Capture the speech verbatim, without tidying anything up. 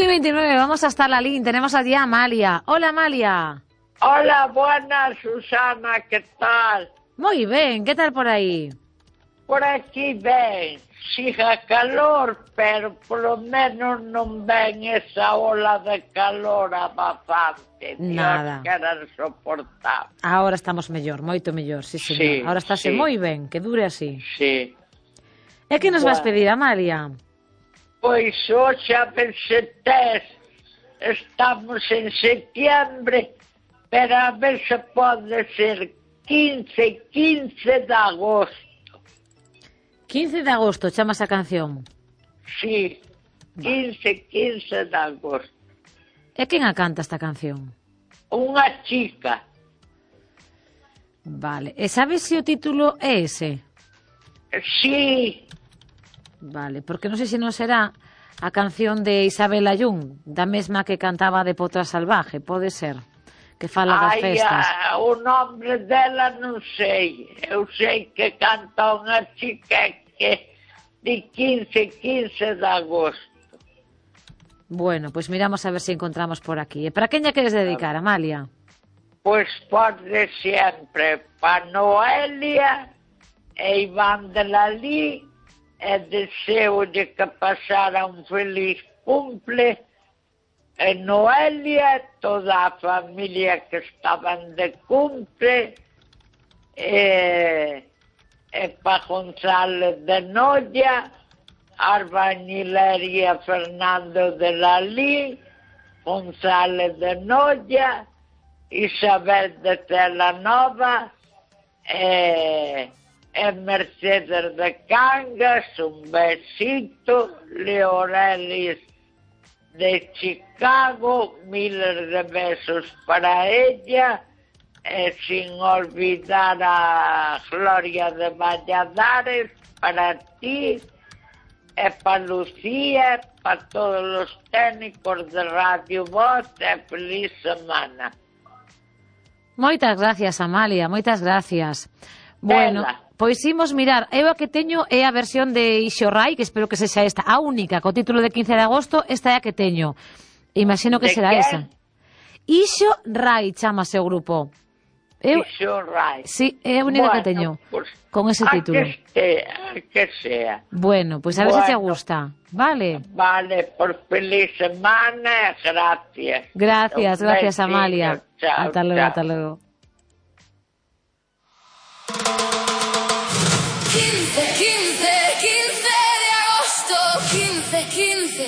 veintinueve, vamos hasta la línea. Tenemos allí a Amalia. Hola, Amalia. Hola, buenas, Susana, ¿qué tal? Muy bien, ¿qué tal por ahí? Por aquí ven, siga calor, pero polo menos non ven esa ola de calor abafante. Nada. Dios, que era insoportable. Ahora estamos mellor, moito mellor, sí, señor. Sí, Ahora estáse sí. moi ben, que dure así. Sí. E que nos vas Bueno. pedir, Amalia? Pois hoxe a ver se tes, estamos en setiembre, pero a ver se pode ser quince, quince de agosto. quince de agosto, chamas a canción. Sí, quince, quince de agosto. E quen a canta esta canción? Unha chica. Vale, e sabes se o título é ese? Sí, Vale, porque non sei se non será a canción de Isabel Ayún, da mesma que cantaba de Potra Salvaje, pode ser, que fala das ai, festas. a, o nombre dela non sei. Eu sei que canta unha chica que de quince, quince de agosto. Bueno, pois miramos a ver se encontramos por aquí. E para quen lla queres dedicar, Amalia? Pois pode sempre pa Noelia e Iván de Lalí, e deseo-lle que pasara un feliz cumple e Noelia e toda a familia que estaban de cumple, e, e pa González de Noia, Arbañilería Fernando de Lalí, González de Noia, Isabel de Telanova, e, e Mercedes de Cangas, un besito, Leorelis de Chicago, miles de besos para ella, e sin olvidar a Gloria de Valladares, para ti, e para Lucía, para todos los técnicos de Radio Voz, e feliz semana. Moitas gracias, Amalia, moitas gracias. Bueno, Ela. pois imos mirar. Eu a que teño é a versión de Ixo Rai, que espero que sexa esta, a única, co título de quince de agosto, esta é a que teño. Imagino que De será quen? esa. Ixo Rai chamase o grupo. Eu, Ixo Rai. sí, é a única Bueno, que teño, pues, con ese a título. que estea, a que sea. Bueno, pois a ver se te Bueno. gusta. Vale. Vale, por feliz semana, gracias. Gracias, Un gracias, besito, Amalia. chao, Hasta luego, chao. hasta luego. quince, quince, quince de agosto, quince, quince.